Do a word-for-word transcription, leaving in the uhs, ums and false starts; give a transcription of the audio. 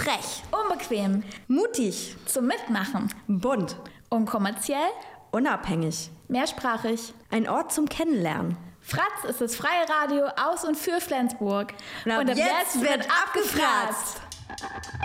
Frech. Unbequem. Mutig. Zum Mitmachen. Bunt. Unkommerziell. Unabhängig. Mehrsprachig. Ein Ort zum Kennenlernen. Fratz ist das freie Radio aus und für Flensburg. Und ab, und ab jetzt, jetzt wird abgefratzt.